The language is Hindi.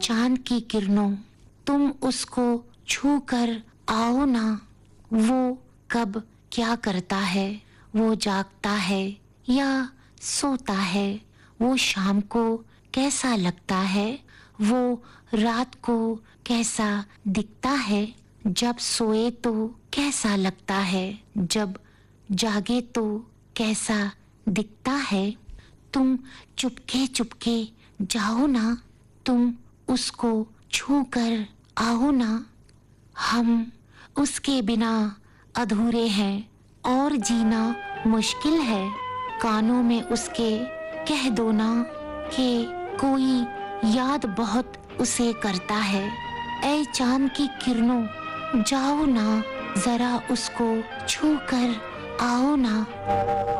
चांद की किरणों, तुम उसको छू कर आओ ना। वो कब क्या करता है, वो जागता है या सोता है, वो शाम को कैसा लगता है, वो रात को कैसा दिखता है, जब सोए तो कैसा लगता है, जब जागे तो कैसा दिखता है। तुम चुपके चुपके जाओ ना, तुम उसको छू कर आओ ना। हम उसके बिना अधूरे हैं और जीना मुश्किल है। कानों में उसके कह दो ना कि कोई याद बहुत उसे करता है। ऐ चांद की किरणों, जाओ ना, जरा उसको छू कर आओ ना।